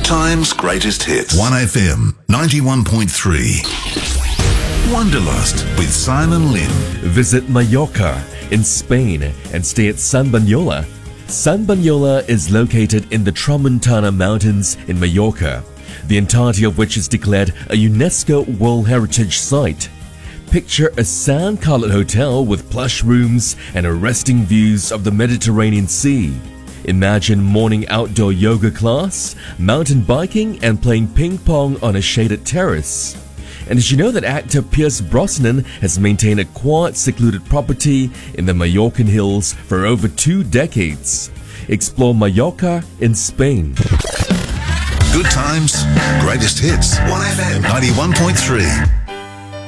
Times Greatest Hits. 1FM 91.3. Wanderlust with Simon Lim. Visit Mallorca in Spain and stay at San Banyola. San Banyola is located in the Tramuntana Mountains in Mallorca, the entirety of which is declared a UNESCO World Heritage Site. Picture a sand-colored hotel with plush rooms and arresting views of the Mediterranean Sea. Imagine morning outdoor yoga class, mountain biking and playing ping pong on a shaded terrace. And did you know that actor Pierce Brosnan has maintained a quiet, secluded property in the Mallorcan hills for over 2 decades? Explore Mallorca in Spain. Good Times Greatest Hits. 1FM 91.3.